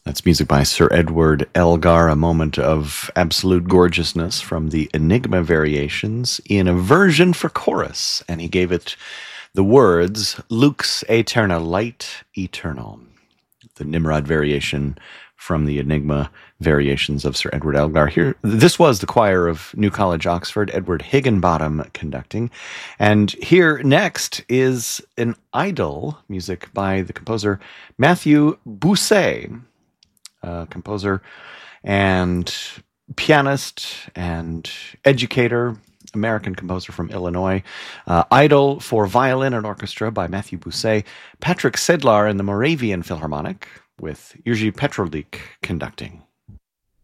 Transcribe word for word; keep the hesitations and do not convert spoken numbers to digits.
That's music by Sir Edward Elgar, a moment of absolute gorgeousness from the Enigma Variations in a version for chorus, and he gave it the words, Lux Aeterna, light eternal. The Nimrod variation from the Enigma Variations of Sir Edward Elgar. Here, this was the choir of New College, Oxford, Edward Higginbottom conducting. And here next is an Idol, music by the composer Matthew Bousset, a composer and pianist and educator, American composer from Illinois. Uh, Idol for violin and orchestra by Matthew Bousset. Patrick Sedlar and the Moravian Philharmonic with Jiří Petrolík conducting.